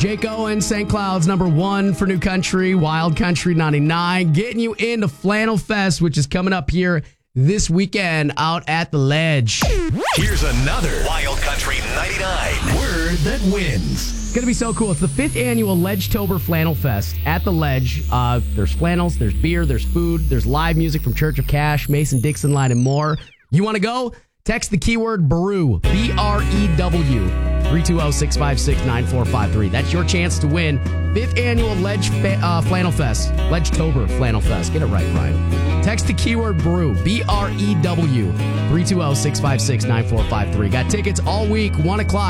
Jake Owen, St. Cloud's #1 for New Country, Wild Country 99, getting you into Flannel Fest, which is coming up here this weekend out at the Ledge. Here's another Wild Country 99 word that wins. It's going to be so cool. It's the 5th annual Ledgetober Flannel Fest at the Ledge. There's flannels, there's beer, there's food, there's live music from Church of Cash, Mason-Dixon Line, and more. You want to go? Text the keyword BREW, BREW, 320-656-9453. That's your chance to win 5th annual Flannel Fest, Ledgetober Flannel Fest. Get it right, Ryan. Text the keyword BREW, BREW, 320-656-9453. Got tickets all week, 1 o'clock.